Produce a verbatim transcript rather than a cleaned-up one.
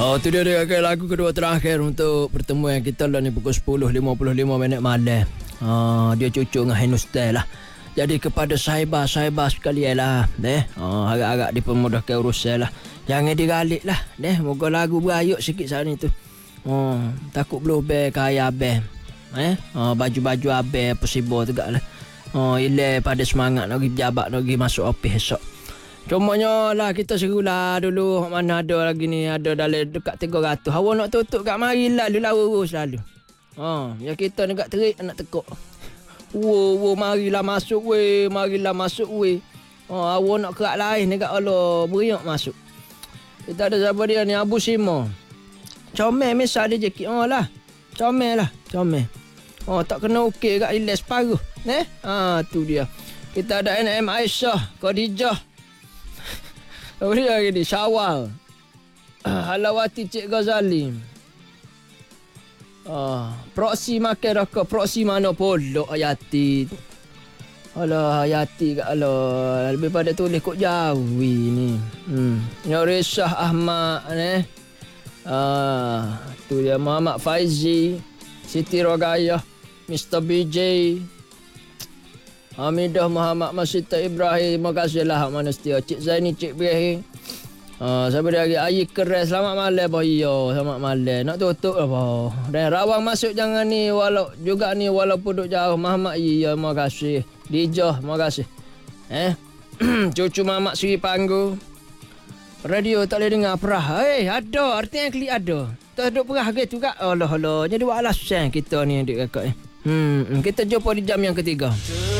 Oh, tu dia dia lagu kedua terakhir untuk pertemuan kita lah ni pukul sepuluh lima puluh lima minit malam. Uh, dia cucuk dengan Henustai lah. Jadi kepada sahibat-sahibat sekalian lah, deh, uh, agak-agak dipermudahkan urusan lah. Jangan digalik lah, deh. Moga lagu berayuk sikit saat ni tu. Uh, takut blueberry kaya abang. Eh, uh, baju-baju abang persibor tegak lah. Oh, ile pada semangat nak pergi pejabat, nak pergi masuk office esok. Cumanya lah kita serulah dulu. Mana ada lagi ni, ada dalam dekat tiga ratus. Awak nak tutup kat mari lalu lah urus selalu. Ha, ya kita ni kat terik nak tekuk. Wo wo marilah masuk weh, marilah masuk weh. Ha, awak nak kerak lain ni kat Allah beriak masuk. Kita ada siapa dia ni, Abu Sima. Comel misal dia jekit. Ha lah. Comel lah, comel. Oh, tak kena okey kat ilas paruh. Eh? Ha, tu dia. Kita ada N M Aisyah, Khadijah. Oh, dia ni Syawal. Halawati Cik Ghazali. Ah, proksi makan rokok, proksi mana polok Hayati. Alah, Hayati kat Allah. Lebih pada tulis kok jauh ni. Hmm. Yang Resah Ahmad ni. Ah, tu dia Muhammad Faizi, Siti Rogayah, Mister B J, Hamidah Muhammad Masita Ibrahim. Terima kasihlah hak mana setia. Cik Zaini, Cik Ibrahim. Ah, siapa dia lagi? Ayi Keras. Selamat malam, boh. Yo, selamat malam. Nak tutup lah, boh. Dan rawang masuk jangan ni walau juga ni walaupun duduk jauh. Muhammad iya, terima kasih. Dijah, terima kasih. Eh. Cucu Mamak Sri Panggu. Radio tak boleh dengar perah. Eh, ada. Artinya klik ada. Tak duduk perah gitu kak. Allah Allah. Jadi buat alasan kita ni adik kakak ni. Hmm, kita jumpa di jam yang ketiga.